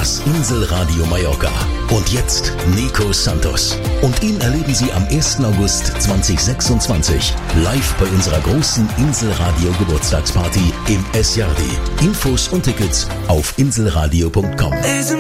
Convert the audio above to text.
das Inselradio Mallorca. Und jetzt Nico Santos. Und ihn erleben Sie am 1. August 2026 live bei unserer großen Inselradio Geburtstagsparty im Es Jardi. Infos und Tickets auf inselradio.com.